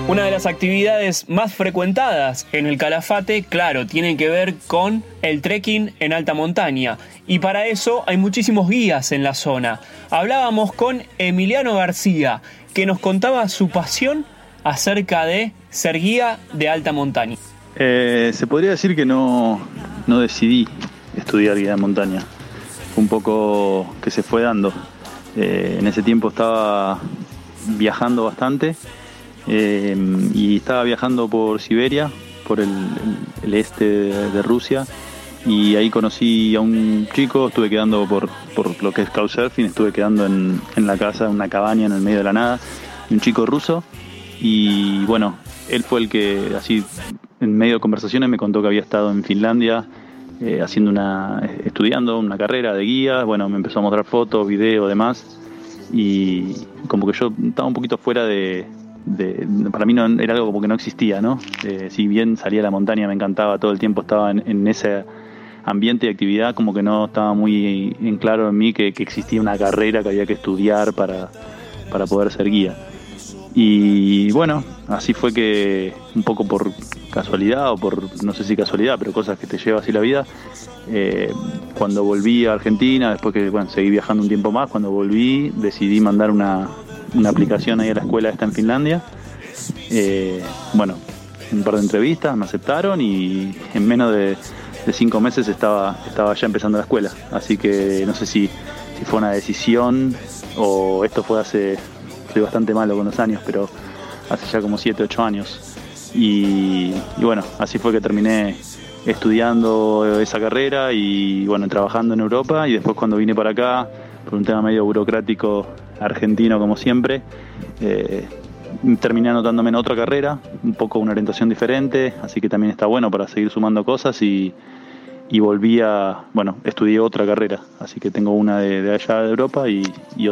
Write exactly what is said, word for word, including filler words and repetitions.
Una de las actividades más frecuentadas en el Calafate, claro, tiene que ver con el trekking en alta montaña. Y para eso hay muchísimos guías en la zona. Hablábamos con Emiliano García, que nos contaba su pasión acerca de ser guía de alta montaña. Eh, se podría decir que no, no decidí estudiar guía de montaña. Fue un poco que se fue dando. Eh, en ese tiempo estaba viajando bastante. Eh, y estaba viajando por Siberia, por el, el, el este de, de Rusia, y ahí conocí a un chico. Estuve quedando por, por lo que es Couchsurfing, estuve quedando en, en la casa, en una cabaña en el medio de la nada, un chico ruso, y bueno, él fue el que así en medio de conversaciones me contó que había estado en Finlandia eh, haciendo una, estudiando una carrera de guía. Bueno, me empezó a mostrar fotos, videos, demás, y como que yo estaba un poquito fuera de De, para mí no, era algo como que no existía, ¿no? Eh, si bien salía a la montaña, me encantaba, todo el tiempo estaba en, en ese ambiente de actividad, como que no estaba muy en claro en mí que, que existía una carrera que había que estudiar para, para poder ser guía. Y bueno, así fue que un poco por casualidad o por, no sé si casualidad, pero cosas que te lleva así la vida, eh, cuando volví a Argentina, después que bueno, seguí viajando un tiempo más, cuando volví decidí mandar una una aplicación ahí a la escuela esta en Finlandia. Eh, bueno, un par de entrevistas, me aceptaron y en menos de, de cinco meses estaba, estaba ya empezando la escuela. Así que no sé si, si fue una decisión o esto fue hace, soy bastante malo con los años, pero hace ya como siete, ocho años. Y, y bueno, así fue que terminé estudiando esa carrera y bueno, trabajando en Europa, y después cuando vine para acá, por un tema medio burocrático argentino como siempre, eh, terminé anotándome en otra carrera, un poco una orientación diferente, así que también está bueno para seguir sumando cosas, y, y volví a, bueno, estudié otra carrera, así que tengo una de, de allá de Europa y, y